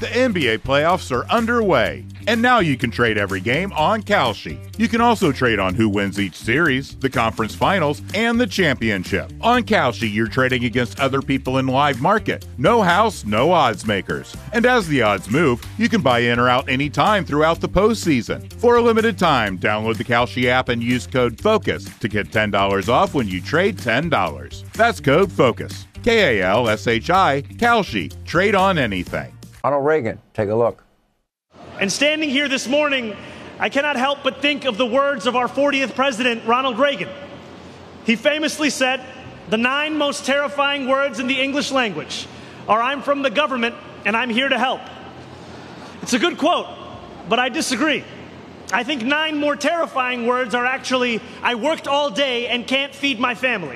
The NBA playoffs are underway, and now you can trade every game on Kalshi. You can also trade on who wins each series, the conference finals, and the championship. On Kalshi, you're trading against other people in live market. No house, no odds makers. And as the odds move, you can buy in or out anytime throughout the postseason. For a limited time, download the Kalshi app and use code FOCUS to get $10 off when you trade $10. That's code FOCUS. Kalshi, Kalshi. Trade on anything. Ronald Reagan, take a look. And standing here this morning, I cannot help but think of the words of our 40th president, Ronald Reagan. He famously said, "The 9 most terrifying words in the English language are 'I'm from the government and I'm here to help.'" It's a good quote, but I disagree. I think 9 more terrifying words are actually, "I worked all day and can't feed my family."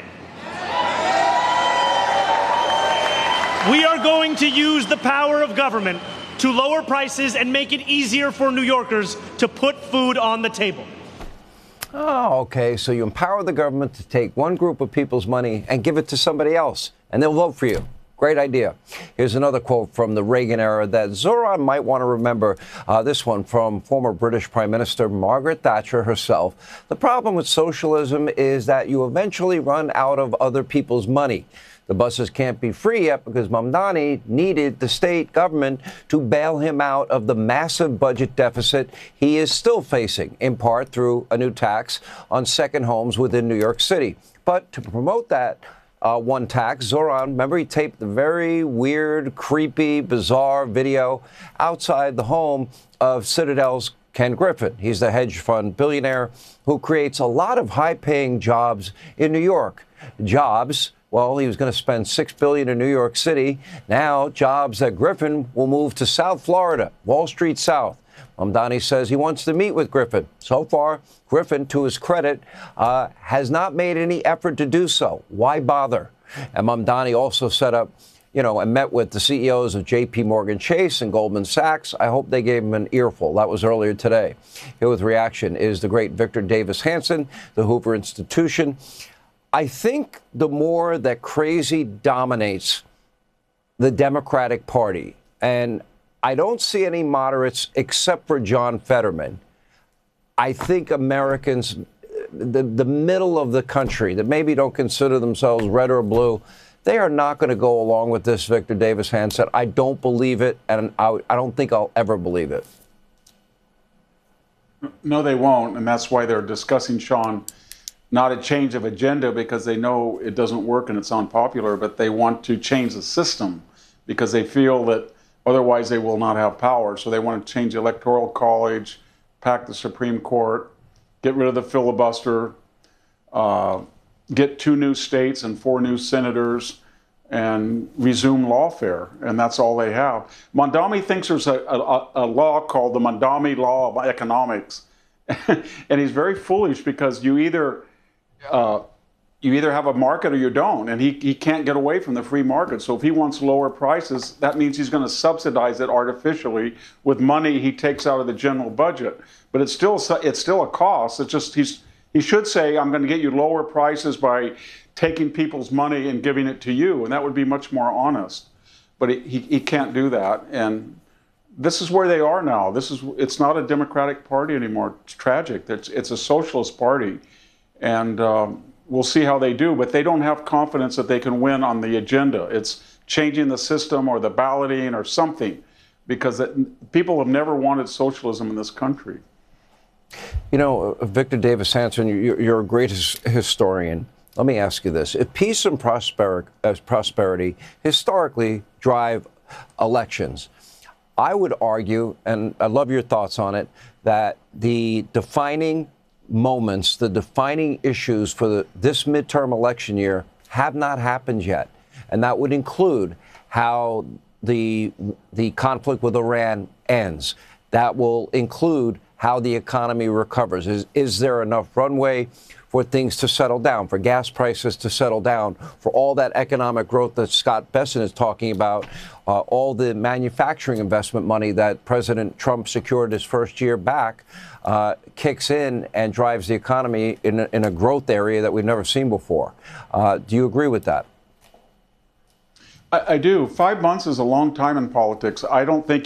We are going to use the power of government to lower prices and make it easier for New Yorkers to put food on the table. Oh, okay. So you empower the government to take one group of people's money and give it to somebody else, and they'll vote for you. Great idea. Here's another quote from the Reagan era that Zoran might want to remember. This one from former British Prime Minister Margaret Thatcher herself. "The problem with socialism is that you eventually run out of other people's money. The buses can't be free yet because Mamdani needed the state government to bail him out of the massive budget deficit he is still facing, in part through a new tax on second homes within New York City. But to promote that one tax, Zoran, remember, he taped the very weird, creepy, bizarre video outside the home of Citadel's Ken Griffin. He's the hedge fund billionaire who creates a lot of high-paying jobs in New York. Jobs. Well, he was going to spend $6 billion in New York City. Now, jobs at Griffin will move to South Florida, Wall Street South. Mamdani says he wants to meet with Griffin. So far, Griffin, to his credit, has not made any effort to do so. Why bother? And Mamdani also set up, and met with the CEOs of J.P. Morgan Chase and Goldman Sachs. I hope they gave him an earful. That was earlier today. Here with reaction is the great Victor Davis Hanson, the Hoover Institution. I think the more that crazy dominates the Democratic Party, and I don't see any moderates except for John Fetterman, I think Americans, the middle of the country that maybe don't consider themselves red or blue, they are not going to go along with this, Victor Davis Hanson. I don't believe it, and I don't think I'll ever believe it. No, they won't, and that's why they're discussing, Sean, not a change of agenda because they know it doesn't work and it's unpopular, but they want to change the system because they feel that otherwise they will not have power. So they want to change the Electoral College, pack the Supreme Court, get rid of the filibuster, get 2 new states and 4 new senators, and resume lawfare. And that's all they have. Mamdani thinks there's a law called the Mamdani Law of Economics. And he's very foolish because you either have a market or you don't, and he can't get away from the free market. So if he wants lower prices, that means he's going to subsidize it artificially with money he takes out of the general budget. But it's still a cost. It's just he should say, I'm going to get you lower prices by taking people's money and giving it to you, and that would be much more honest. But he can't do that, and this is where they are now. It's not a Democratic Party anymore. It's tragic. It's a socialist party. And we'll see how they do, but they don't have confidence that they can win on the agenda. It's changing the system or the balloting or something, because people have never wanted socialism in this country. Victor Davis Hanson, you're a great historian. Let me ask you this. If peace and prosperity historically drive elections, I would argue, and I love your thoughts on it, that the defining moments, the defining issues for this midterm election year have not happened yet. And that would include how the conflict with Iran ends. That will include how the economy recovers. Is there enough runway for things to settle down, for gas prices to settle down, for all that economic growth that Scott Bessent is talking about, all the manufacturing investment money that President Trump secured his first year back, kicks in and drives the economy in a growth area that we've never seen before. Do you agree with that? I do. 5 months is a long time in politics. I don't think